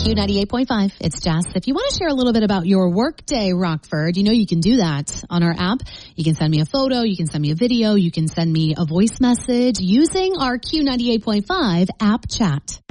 Q98.5, it's Jess. If you want to share a little bit about your workday, Rockford, you know you can do that on our app. You can send me a photo, you can send me a video, you can send me a voice message using our Q98.5 app chat.